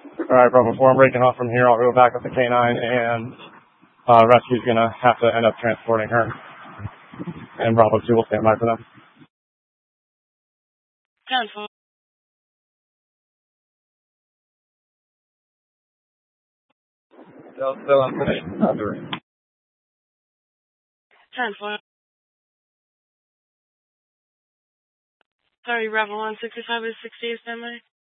Alright, bro, before I'm breaking off from here, I'll go back with the K9 and rescue's gonna have to end up transporting her. And Bravo 2 will stand by for them. 10-4. Still on today. 10-4. Sorry, Bravo 165 is 68 standby.